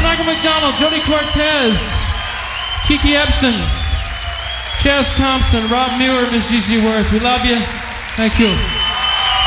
Michael McDonald, Jody Cortez, Kiki Epson, Chaz Thompson, Rob Muir, Miss Gigi Worth. We love you. Thank you.